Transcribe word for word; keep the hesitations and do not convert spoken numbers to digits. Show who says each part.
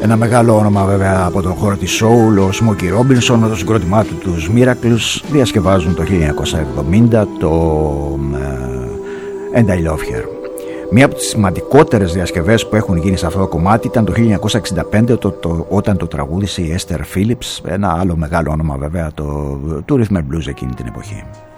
Speaker 1: Ένα μεγάλο όνομα βέβαια από τον χώρο της soul, ο Smokey Robinson με το συγκρότημά του τους Miracles διασκευάζουν το χίλια εννιακόσια εβδομήντα το uh, And I Love Her. Μία από τις σημαντικότερες διασκευές που έχουν γίνει σε αυτό το κομμάτι ήταν το χίλια εννιακόσια εξήντα πέντε το, το, όταν το τραγούδισε η Esther Phillips, ένα άλλο μεγάλο όνομα βέβαια το, του Rhythm and Blues εκείνη την εποχή.